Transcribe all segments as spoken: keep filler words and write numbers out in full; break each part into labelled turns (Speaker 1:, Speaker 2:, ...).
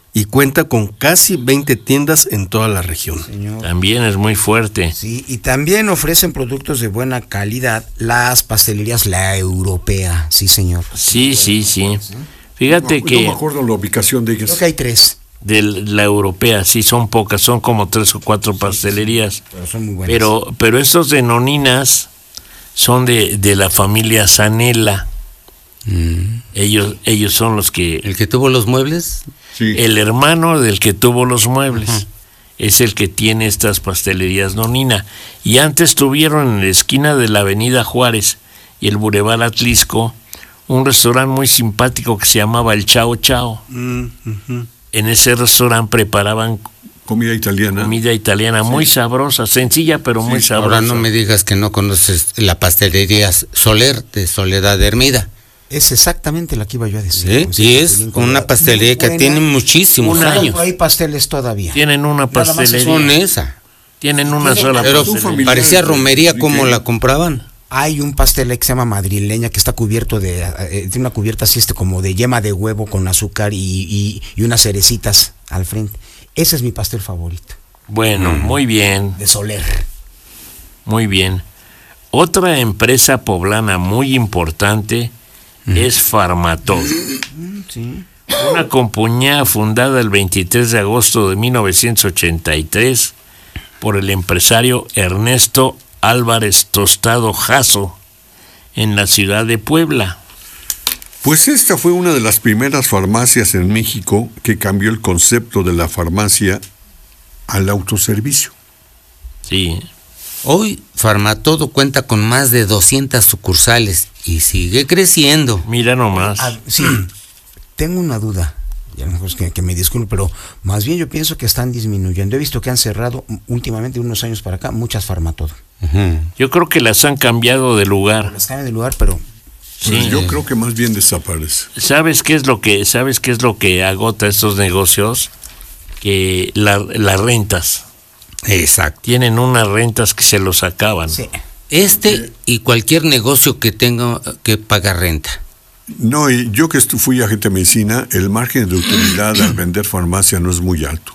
Speaker 1: y cuenta con casi veinte tiendas en toda la región.
Speaker 2: Señor.
Speaker 3: También es muy fuerte.
Speaker 2: Sí, y también ofrecen productos de buena calidad las pastelerías La Europea, sí señor.
Speaker 3: Sí, sí, sí. Fíjate
Speaker 4: no,
Speaker 3: que...
Speaker 4: No me acuerdo la ubicación de ellas.
Speaker 2: Creo que hay tres.
Speaker 3: De la Europea, sí, son pocas, son como tres o cuatro pastelerías.
Speaker 2: Sí, sí, pero son muy buenas.
Speaker 3: Pero, pero estos de noninas son de, de la familia Zanella. Mm. Ellos, ellos son los que...
Speaker 5: ¿El que tuvo los muebles?
Speaker 4: Sí.
Speaker 3: El hermano del que tuvo los muebles. Uh-huh. Es el que tiene estas pastelerías Nonina. Y antes tuvieron en la esquina de la avenida Juárez y el Boulevard Atlisco un restaurante muy simpático que se llamaba el Chao Chao.
Speaker 1: Uh-huh.
Speaker 3: En ese restaurante preparaban
Speaker 4: comida italiana.
Speaker 3: Comida italiana muy sí. sabrosa, sencilla pero sí. muy sabrosa.
Speaker 5: Ahora no me digas que no conoces la pastelería Soler de Soledad Hermida.
Speaker 2: Es exactamente la que iba yo a decir.
Speaker 5: Sí, y es una pastelería que tiene muchísimos
Speaker 2: un
Speaker 5: años.
Speaker 2: Hay pasteles todavía.
Speaker 3: Tienen una pastelería.
Speaker 5: Son esa.
Speaker 3: Tienen una
Speaker 2: ¿Tiene?
Speaker 3: sola
Speaker 5: Pero
Speaker 3: pastelería.
Speaker 5: parecía romería como la compraban.
Speaker 2: Hay un pastel que se llama madrileña que está cubierto de, eh, tiene una cubierta así este como de yema de huevo con azúcar y, y, y unas cerecitas al frente. Ese es mi pastel favorito.
Speaker 3: Bueno, mm. muy bien.
Speaker 2: De Soler.
Speaker 3: Muy bien. Otra empresa poblana muy importante mm. es Farmatodo.
Speaker 2: Mm, sí.
Speaker 3: Una compañía fundada el veintitrés de agosto de mil novecientos ochenta y tres por el empresario Ernesto Álvarez Tostado Jasso en la ciudad de Puebla.
Speaker 4: Pues esta fue una de las primeras farmacias en México que cambió el concepto de la farmacia al autoservicio.
Speaker 3: Sí.
Speaker 5: Hoy Farmatodo cuenta con más de doscientas sucursales y sigue creciendo.
Speaker 3: Mira nomás.
Speaker 2: Ah, sí, tengo una duda. Ya mejor que, que me disculpe, pero más bien yo pienso que están disminuyendo. He visto que han cerrado últimamente, unos años para acá, muchas Farmatodo.
Speaker 3: Uh-huh. Yo creo que las han cambiado de lugar.
Speaker 2: Las cambian de lugar, pero...
Speaker 4: Sí. Pues yo creo que más bien desaparece.
Speaker 3: ¿Sabes qué es lo que, sabes qué es lo que agota estos negocios? Que la, las rentas.
Speaker 5: Exacto.
Speaker 3: Tienen unas rentas que se los acaban.
Speaker 2: Sí.
Speaker 5: Este y cualquier negocio que tenga que pagar renta.
Speaker 4: No, y yo que fui agente de medicina, el margen de utilidad al vender farmacia no es muy alto.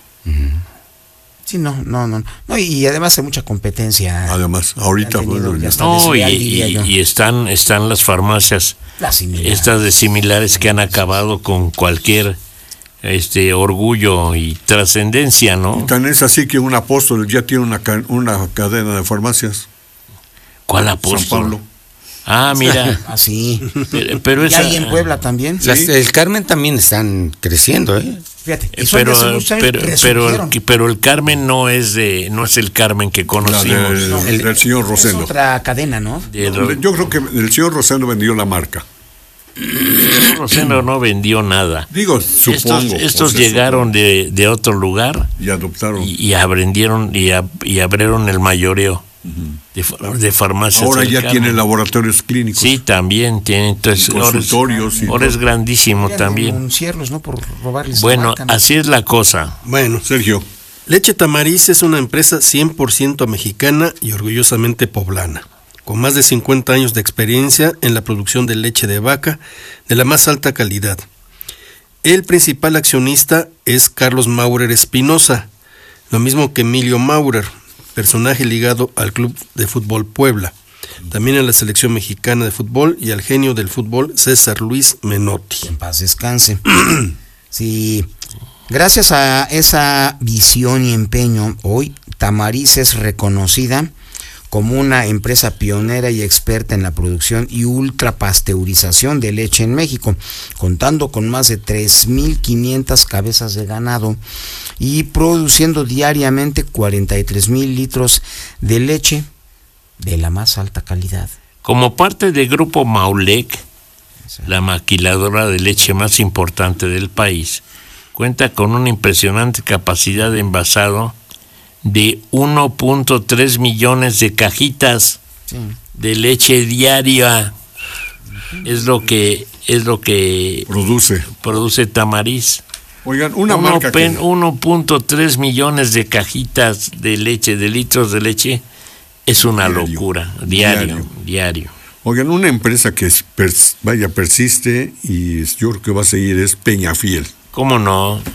Speaker 2: Sí, no, no, no. no y además hay mucha competencia.
Speaker 4: Además, ahorita...
Speaker 2: Tenido,
Speaker 4: bueno,
Speaker 3: no, y, y, y están, están las farmacias,
Speaker 2: las
Speaker 3: estas de similares que han acabado con cualquier este orgullo y trascendencia, ¿no?
Speaker 4: Y tan es así que un apóstol ya tiene una, una cadena de farmacias.
Speaker 3: ¿Cuál apóstol?
Speaker 4: San Pablo.
Speaker 3: Ah, mira.
Speaker 2: Ah, sí.
Speaker 3: Pero, pero
Speaker 2: y
Speaker 3: esa...
Speaker 2: hay en Puebla también.
Speaker 5: Las,
Speaker 2: ¿Sí?
Speaker 5: El Carmen también están creciendo, ¿eh?
Speaker 2: Fíjate.
Speaker 3: Eh, pero, pero, pero, el, pero el Carmen no es de, no es el Carmen que conocimos.
Speaker 4: Del,
Speaker 2: no,
Speaker 4: el, del señor Rosendo.
Speaker 2: Es otra cadena, ¿no?
Speaker 4: El, yo creo que el señor Rosendo vendió la marca.
Speaker 3: El señor Rosendo no vendió nada.
Speaker 4: Digo, supongo.
Speaker 3: Estos, estos llegaron de, de otro lugar
Speaker 4: y adoptaron
Speaker 3: y, y aprendieron y, ab, y abrieron el mayoreo. Uh-huh. de, de farmacias.
Speaker 4: Ahora ya tiene laboratorios clínicos.
Speaker 3: Sí, también tiene entonces,
Speaker 4: consultorios.
Speaker 3: Ahora, ahora es grandísimo también.
Speaker 2: Denunciarlos, ¿no? Por robarles
Speaker 3: bueno,
Speaker 2: marca, ¿no?
Speaker 3: Así es la cosa.
Speaker 1: Bueno,
Speaker 4: Sergio.
Speaker 1: Leche Tamariz es una empresa cien por ciento mexicana y orgullosamente poblana, con más de cincuenta años de experiencia en la producción de leche de vaca de la más alta calidad. El principal accionista es Carlos Maurer Espinosa, lo mismo que Emilio Maurer, personaje ligado al Club de Fútbol Puebla, también a la selección mexicana de fútbol y al genio del fútbol César Luis Menotti.
Speaker 2: En paz descanse. Sí, gracias a esa visión y empeño, hoy Tamariz es reconocida como una empresa pionera y experta en la producción y ultrapasteurización de leche en México, contando con más de tres mil quinientas cabezas de ganado y produciendo diariamente cuarenta y tres mil litros de leche de la más alta calidad.
Speaker 3: Como parte del grupo Maulec, la maquiladora de leche más importante del país, cuenta con una impresionante capacidad de envasado de uno punto tres millones de cajitas sí. de leche diaria. Es lo que es lo que
Speaker 4: produce
Speaker 3: produce Tamariz.
Speaker 4: Oigan, una
Speaker 3: uno,
Speaker 4: marca
Speaker 3: pen,
Speaker 4: que...
Speaker 3: uno punto tres millones de cajitas de leche, de litros de leche, es una diario, locura, diario, diario, diario.
Speaker 4: Oigan, una empresa que es, pers, vaya, persiste y yo creo que va a seguir es Peñafiel.
Speaker 3: ¿Cómo no?